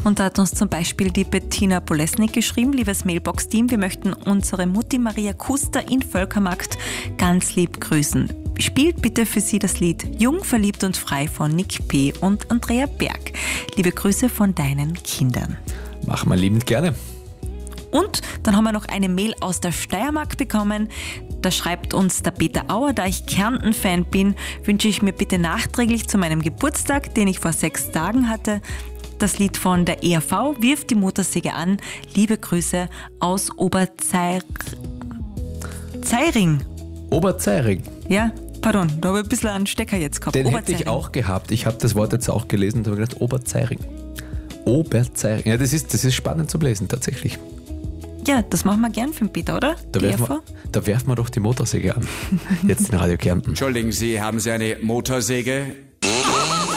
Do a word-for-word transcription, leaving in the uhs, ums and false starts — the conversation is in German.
Und da hat uns zum Beispiel die Bettina Bolesnik geschrieben: Liebes Mailbox-Team, wir möchten unsere Mutti Maria Kuster in Völkermarkt ganz lieb grüßen. Spielt bitte für sie das Lied Jung, verliebt und frei von Nick P. und Andrea Berg. Liebe Grüße von deinen Kindern. Machen wir liebend gerne. Und dann haben wir noch eine Mail aus der Steiermark bekommen. Da schreibt uns der Peter Auer: Da ich Kärnten-Fan bin, wünsche ich mir bitte nachträglich zu meinem Geburtstag, den ich vor sechs Tagen hatte, das Lied von der E R V, Wirf die Motorsäge an. Liebe Grüße aus Oberzeiring. Oberzeiring. Ja, pardon, da habe ich ein bisschen einen Stecker jetzt gehabt. Den hätte ich auch gehabt. Ich habe das Wort jetzt auch gelesen und habe gedacht, Oberzeiring. Oberzeiring. Ja, das ist, das ist spannend zu lesen, tatsächlich. Ja, das machen wir gern für den Peter, oder? Da werfen, wir, da werfen wir doch die Motorsäge an. Jetzt in Radio Kärnten. Entschuldigen Sie, haben Sie eine Motorsäge?